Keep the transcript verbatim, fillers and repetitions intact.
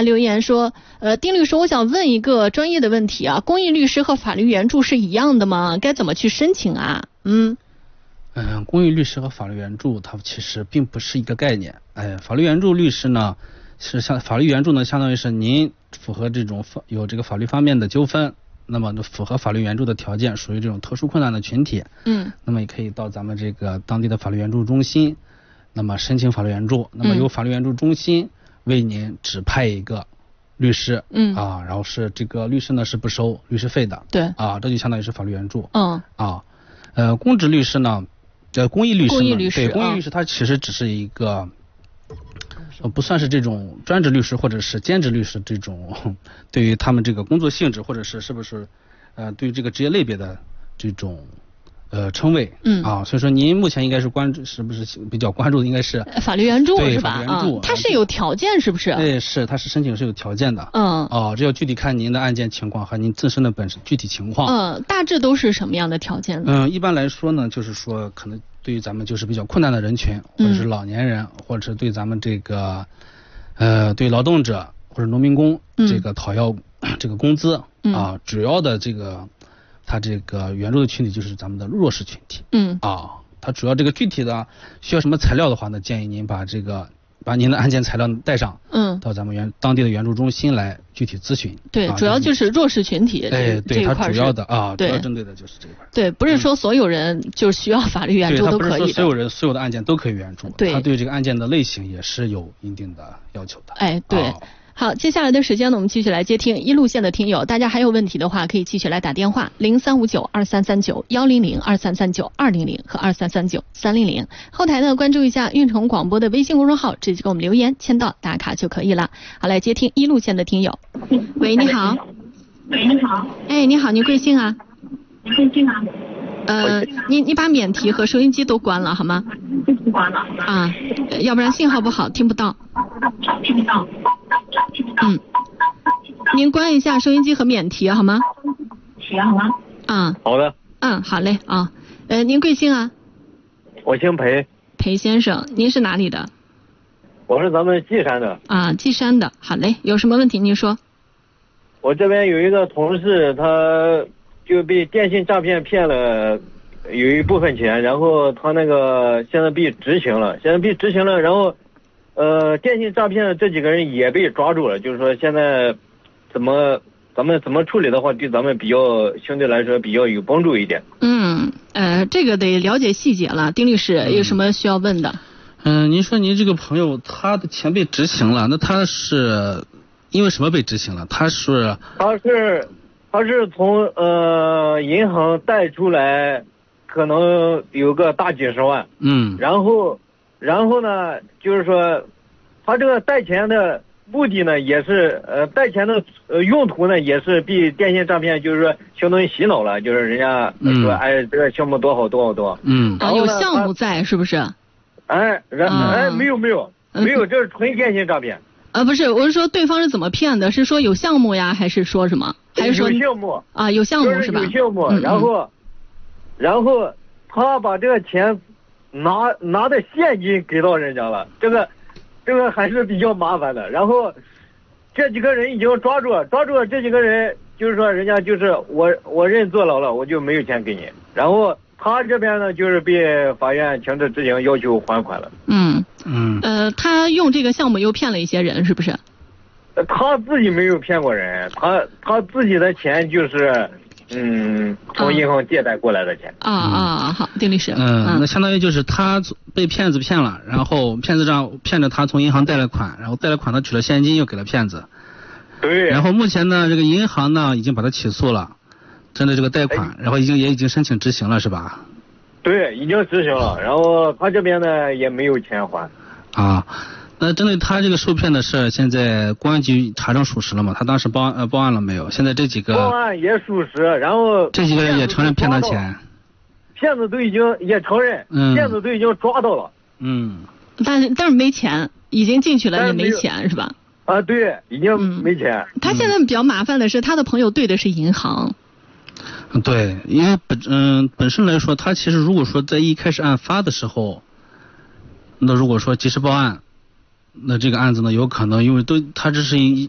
他留言说，呃，丁律师，我想问一个专业的问题啊，公益律师和法律援助是一样的吗？该怎么去申请啊？嗯。 嗯，公益律师和法律援助它其实并不是一个概念。哎，法律援助律师呢，是像法律援助呢，相当于是您符合这种有这个法律方面的纠纷，那么符合法律援助的条件，属于这种特殊困难的群体。嗯。那么也可以到咱们这个当地的法律援助中心，那么申请法律援助，那么由法律援助中心为您指派一个律师。嗯。啊，然后是这个律师呢是不收律师费的。对。啊，这就相当于是法律援助。嗯。啊，呃，公职律师呢？呃，公益律师呢，公益律师对，公益律师他其实只是一个，呃，不算是这种专职律师或者是兼职律师这种，对于他们这个工作性质或者是是不是，呃，对于这个职业类别的这种呃称谓。嗯。啊，所以说您目前应该是关注，是不是比较关注的应该是法律援助是吧？ 法律援助， 它是有条件是不是？ 对，是，它是申请是有条件的。嗯。哦，这要具体看您的案件情况和您自身的本身具体情况。 嗯，大致都是什么样的条件呢？ 嗯，一般来说呢，就是说可能对于咱们就是比较困难的人群，或者是老年人，嗯、或者是对咱们这个呃对劳动者或者农民工、嗯、这个讨要这个工资、嗯、啊，主要的这个他这个援助的群体就是咱们的弱势群体。嗯。啊，他主要这个具体的需要什么材料的话呢，建议您把这个。把您的案件材料带上，嗯，到咱们原当地的援助中心来具体咨询。 对，啊、主要就是弱势群体。 哎，对， 它主要的啊，主要针对的就是这一块。 对，不是说所有人就需要法律援助都可以的。 对，它不是说所有人所有的案件都可以援助。对，他对这个案件的类型也是有一定的要求的。 哎，对。啊好，接下来的时间呢，我们继续来接听一路线的听友，大家还有问题的话，可以继续来打电话零三五九二三三九幺零零二三三九二零零和二三三九三零零。后台呢，关注一下运城广播的微信公众号，直接给我们留言签到打卡就可以了。好，来接听一路线的听友。喂，你好。 喂，你好。 哎，你好，您贵姓啊？ 您贵姓啊？ 呃，你你把免提和收音机都关了好吗？ 关了。 啊，要不然信号不好，听不到。 听不到。 嗯，您关一下收音机和免提好吗？ 提好吗？ 啊， 好的。 嗯，好嘞啊。呃，您贵姓啊？ 我姓裴。 裴先生，您是哪里的？ 我是咱们稷山的。 啊，稷山的，好嘞，有什么问题您说。 我这边有一个同事，他就被电信诈骗骗了有一部分钱，然后他那个现在被执行了，现在被执行了，然后呃，电信诈骗的这几个人也被抓住了，就是说现在怎么咱们怎么处理的话，对咱们比较相对来说比较有帮助一点。 嗯，呃，这个得了解细节了，丁律师有什么需要问的？ 嗯，您说您这个朋友他的钱被执行了，那他是因为什么被执行了？他是他是他是从呃银行贷出来，可能有个大几十万。嗯，然后。然后呢，就是说，他这个贷钱的目的呢，也是呃，贷钱的呃用途呢，也是被电信诈骗，就是说相当于洗脑了，就是人家说、嗯、哎这个项目多好多好多。 嗯，啊有项目在是不是？ 哎，然、啊、哎没有没有没有，这是纯电信诈骗。 啊不是，我是说对方是怎么骗的？是说有项目呀，还是说什么？还是说有项目啊？有项目是吧？ 有项目，然后、嗯嗯、然后他把这个钱。拿拿的现金给到人家了，这个这个还是比较麻烦的。然后这几个人已经抓住了，抓住了这几个人，就是说人家就是我我认坐牢了，我就没有钱给你。然后他这边呢，就是被法院强制执行，要求还款了。 嗯嗯呃，他用这个项目又骗了一些人，是不是？ 他自己没有骗过人，他他自己的钱就是。嗯，从银行借贷过来的钱。 啊啊、嗯、好，丁律师。 嗯，那相当于就是他被骗子骗了，然后骗子让骗着他从银行贷了款，然后贷了款他取了现金又给了骗子。 对。 然后目前呢，这个银行呢已经把他起诉了，针对这个贷款，哎、然后已经也已经申请执行了，是吧？ 对，已经执行了，然后他这边呢也没有钱还。 啊。那针对他这个受骗的事，现在公安局查证属实了吗？他当时报案呃报案了没有？现在这几个报案也属实，然后这几个人也承认骗他钱， 骗子都已经也承认，嗯，骗子都已经抓到了， 嗯，但是但是没钱，已经进去了也没钱是吧？ 啊，对，已经没钱。 嗯、他现在比较麻烦的是，他的朋友对的是银行。 对，因为本嗯本身来说，他其实如果说在一开始案发的时候，那如果说及时报案。那这个案子呢，有可能因为都他这是一